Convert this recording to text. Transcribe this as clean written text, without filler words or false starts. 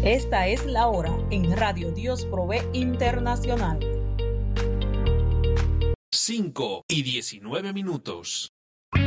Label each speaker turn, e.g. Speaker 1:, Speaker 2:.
Speaker 1: Esta es la hora en Radio Dios Provee Internacional.
Speaker 2: 5:19.